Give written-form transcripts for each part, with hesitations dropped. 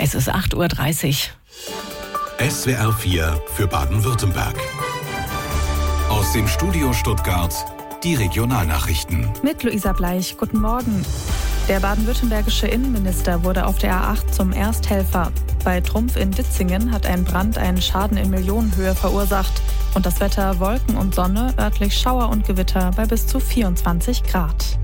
Es ist 8:30 Uhr. SWR 4 für Baden-Württemberg. Aus dem Studio Stuttgart die Regionalnachrichten. Mit Luisa Bleich, guten Morgen. Der baden-württembergische Innenminister wurde auf der A8 zum Ersthelfer. Bei Trumpf in Ditzingen hat ein Brand einen Schaden in Millionenhöhe verursacht. Und das Wetter Wolken und Sonne, örtlich Schauer und Gewitter bei bis zu 24 Grad.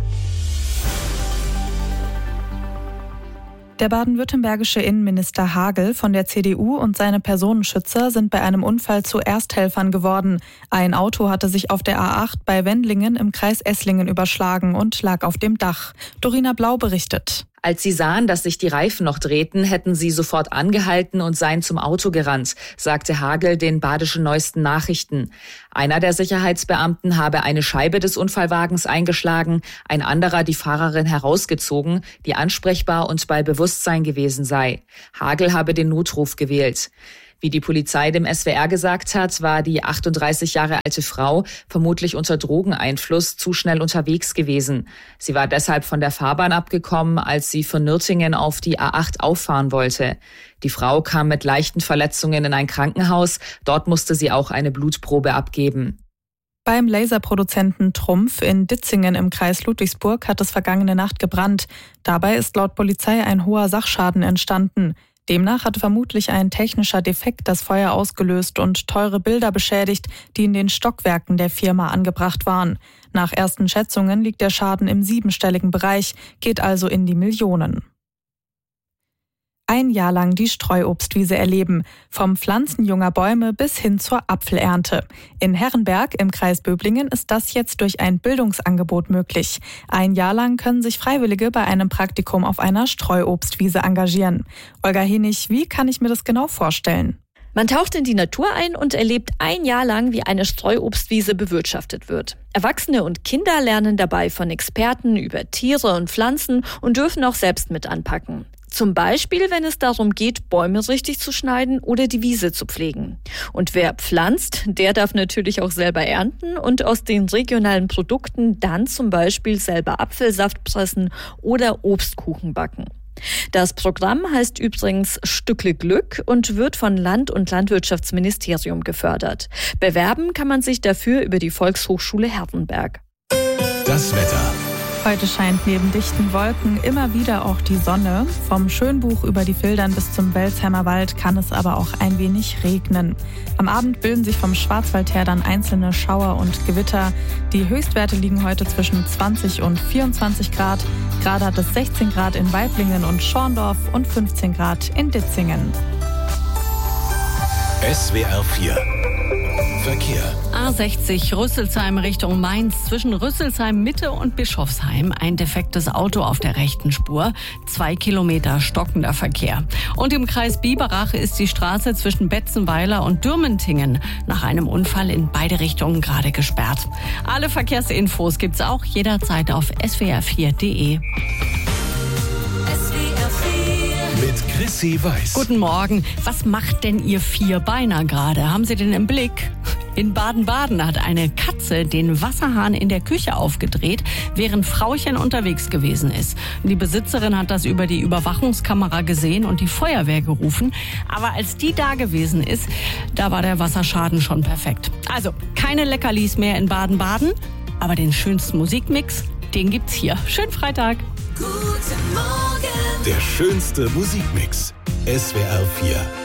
Der baden-württembergische Innenminister Hagel von der CDU und seine Personenschützer sind bei einem Unfall zu Ersthelfern geworden. Ein Auto hatte sich auf der A8 bei Wendlingen im Kreis Esslingen überschlagen und lag auf dem Dach. Dorina Blau berichtet. Als sie sahen, dass sich die Reifen noch drehten, hätten sie sofort angehalten und seien zum Auto gerannt, sagte Hagel den Badischen Neuesten Nachrichten. Einer der Sicherheitsbeamten habe eine Scheibe des Unfallwagens eingeschlagen, ein anderer die Fahrerin herausgezogen, die ansprechbar und bei Bewusstsein gewesen sei. Hagel habe den Notruf gewählt. Wie die Polizei dem SWR gesagt hat, war die 38 Jahre alte Frau vermutlich unter Drogeneinfluss zu schnell unterwegs gewesen. Sie war deshalb von der Fahrbahn abgekommen, als sie von Nürtingen auf die A8 auffahren wollte. Die Frau kam mit leichten Verletzungen in ein Krankenhaus. Dort musste sie auch eine Blutprobe abgeben. Beim Laserproduzenten Trumpf in Ditzingen im Kreis Ludwigsburg hat es vergangene Nacht gebrannt. Dabei ist laut Polizei ein hoher Sachschaden entstanden. Demnach hat vermutlich ein technischer Defekt das Feuer ausgelöst und teure Bilder beschädigt, die in den Stockwerken der Firma angebracht waren. Nach ersten Schätzungen liegt der Schaden im 7-stelligen Bereich, geht also in die Millionen. Ein Jahr lang die Streuobstwiese erleben, vom Pflanzen junger Bäume bis hin zur Apfelernte. In Herrenberg im Kreis Böblingen ist das jetzt durch ein Bildungsangebot möglich. Ein Jahr lang können sich Freiwillige bei einem Praktikum auf einer Streuobstwiese engagieren. Olga Henig, wie kann ich mir das genau vorstellen? Man taucht in die Natur ein und erlebt ein Jahr lang, wie eine Streuobstwiese bewirtschaftet wird. Erwachsene und Kinder lernen dabei von Experten über Tiere und Pflanzen und dürfen auch selbst mit anpacken. Zum Beispiel, wenn es darum geht, Bäume richtig zu schneiden oder die Wiese zu pflegen. Und wer pflanzt, der darf natürlich auch selber ernten und aus den regionalen Produkten dann zum Beispiel selber Apfelsaft pressen oder Obstkuchen backen. Das Programm heißt übrigens Stückle Glück und wird von Land- und Landwirtschaftsministerium gefördert. Bewerben kann man sich dafür über die Volkshochschule Herrenberg. Das Wetter. Heute scheint neben dichten Wolken immer wieder auch die Sonne. Vom Schönbuch über die Fildern bis zum Welsheimer Wald kann es aber auch ein wenig regnen. Am Abend bilden sich vom Schwarzwald her dann einzelne Schauer und Gewitter. Die Höchstwerte liegen heute zwischen 20 und 24 Grad. Gerade hat es 16 Grad in Waiblingen und Schorndorf und 15 Grad in Ditzingen. SWR 4 Verkehr. A60 Rüsselsheim Richtung Mainz. Zwischen Rüsselsheim Mitte und Bischofsheim ein defektes Auto auf der rechten Spur. 2 Kilometer stockender Verkehr. Und im Kreis Biberach ist die Straße zwischen Betzenweiler und Dürmentingen nach einem Unfall in beide Richtungen gerade gesperrt. Alle Verkehrsinfos gibt's auch jederzeit auf swr4.de. Mit Chrissy Weiß. Guten Morgen. Was macht denn Ihr Vierbeiner gerade? Haben Sie den im Blick? In Baden-Baden hat eine Katze den Wasserhahn in der Küche aufgedreht, während Frauchen unterwegs gewesen ist. Die Besitzerin hat das über die Überwachungskamera gesehen und die Feuerwehr gerufen. Aber als die da gewesen ist, da war der Wasserschaden schon perfekt. Also keine Leckerlis mehr in Baden-Baden, aber den schönsten Musikmix, den gibt's hier. Schönen Freitag. Guten Morgen. Der schönste Musikmix. SWR 4.